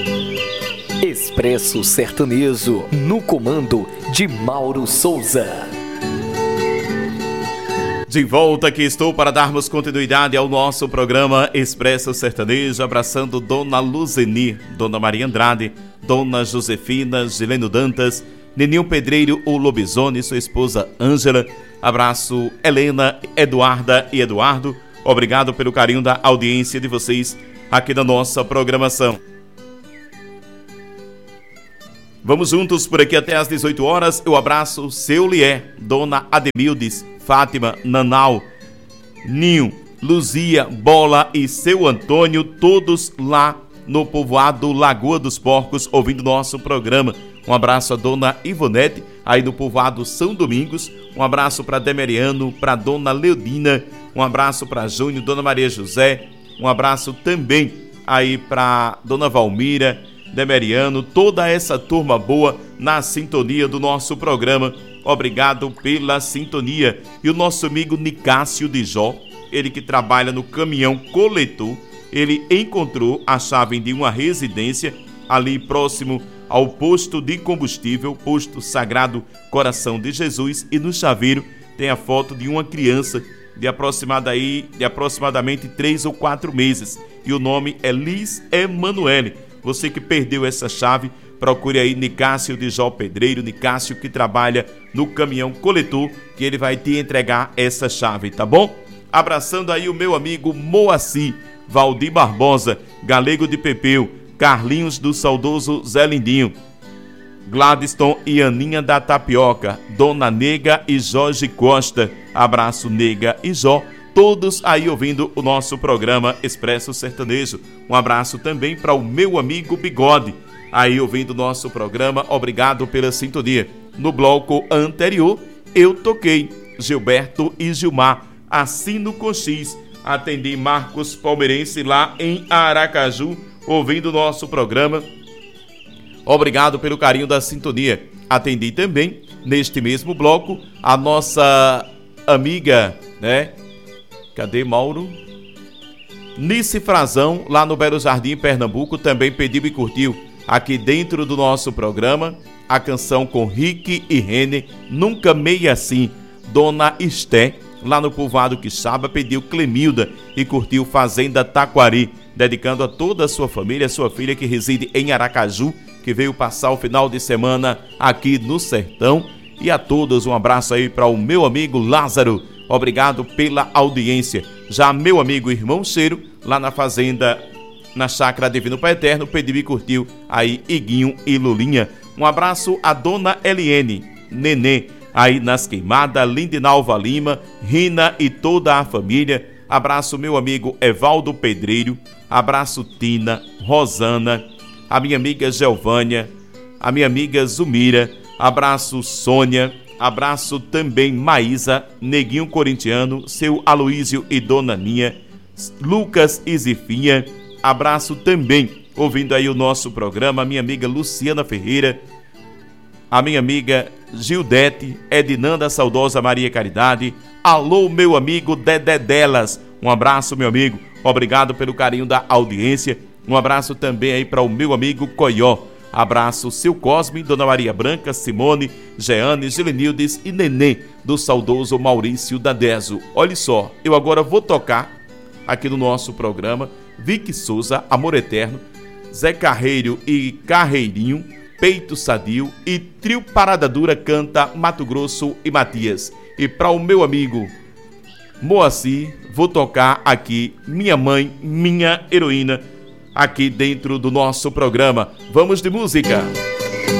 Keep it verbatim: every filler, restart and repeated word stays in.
Expresso Sertanejo, no comando de Mauro Souza. De volta aqui estou para darmos continuidade ao nosso programa Expresso Sertanejo, abraçando Dona Luzeni, Dona Maria Andrade, Dona Josefina, Gileno Dantas, Neninho Pedreiro, o Lobisone, sua esposa Ângela. Abraço Helena, Eduarda e Eduardo. Obrigado pelo carinho da audiência de vocês aqui na nossa programação. Vamos juntos por aqui até às dezoito horas. Eu abraço Seu Lié, Dona Ademildes, Fátima, Nanau, Ninho, Luzia, Bola e Seu Antônio, todos lá no povoado Lagoa dos Porcos, ouvindo nosso programa. Um abraço a Dona Ivonete, aí no povoado São Domingos. Um abraço para Demeriano, para Dona Leodina. Um abraço para Júnior, Dona Maria José. Um abraço também aí para Dona Valmira, Demeriano, toda essa turma boa na sintonia do nosso programa. Obrigado pela sintonia. E o nosso amigo Nicásio de Jó, ele que trabalha no caminhão coletor, ele encontrou a chave de uma residência ali próximo ao posto de combustível, posto Sagrado Coração de Jesus, e no chaveiro tem a foto de uma criança de, aproximada aí, de aproximadamente três ou quatro meses, e o nome é Liz Emanuele. Você que perdeu essa chave, procure aí Nicásio de Jó Pedreiro, Nicásio que trabalha no caminhão coletor, que ele vai te entregar essa chave, tá bom? Abraçando aí o meu amigo Moacir, Valdir Barbosa, Galego de Pepeu, Carlinhos do saudoso Zé Lindinho, Gladstone e Aninha da Tapioca, Dona Nega e Jorge Costa. Abraço Nega e Jó, todos aí ouvindo o nosso programa Expresso Sertanejo. Um abraço também para o meu amigo Bigode, aí ouvindo o nosso programa. Obrigado pela sintonia. No bloco anterior, eu toquei Gilberto e Gilmar, Assino com X. Atendi Marcos Palmeirense lá em Aracaju, ouvindo o nosso programa. Obrigado pelo carinho da sintonia. Atendi também, neste mesmo bloco, a nossa amiga, né? Cadê Mauro? Nice Frazão, lá no Belo Jardim, Pernambuco, também pediu e curtiu aqui dentro do nosso programa a canção com Rick e Rene, Nunca Meia Assim. Dona Esté, lá no povoado Quixaba, pediu Clemilda e curtiu Fazenda Taquari, dedicando a toda a sua família, sua filha que reside em Aracaju, que veio passar o final de semana aqui no Sertão. E a todos um abraço aí para o meu amigo Lázaro. Obrigado pela audiência. Já meu amigo Irmão Cheiro, lá na fazenda, na Chácara Divino Pai Eterno, pediu e curtiu aí Iguinho e Lulinha. Um abraço a Dona Eliene, Nenê, aí nas Queimadas, Lindinalva Lima, Rina e toda a família. Abraço meu amigo Evaldo Pedreiro, abraço Tina, Rosana, a minha amiga Gelvânia, a minha amiga Zumira, abraço Sônia, abraço também Maísa, Neguinho Corintiano, seu Aloísio e Dona Ninha, Lucas e Zifinha, abraço também, ouvindo aí o nosso programa, a minha amiga Luciana Ferreira, a minha amiga Gildete, Edinanda Saudosa Maria Caridade. Alô, meu amigo Dedé Delas. Um abraço, meu amigo. Obrigado pelo carinho da audiência. Um abraço também aí para o meu amigo Coió. Abraço seu Cosme, Dona Maria Branca, Simone, Jeane, Gilenildes e Nenê, do saudoso Maurício Dadeso. Olha só, eu agora vou tocar aqui no nosso programa Vicky Souza, Amor Eterno, Zé Carreiro e Carreirinho, Peito Sadio e Trio Parada Dura canta Mato Grosso e Matias. E para o meu amigo Moacir, vou tocar aqui Minha Mãe, Minha Heroína, aqui dentro do nosso programa. Vamos de música!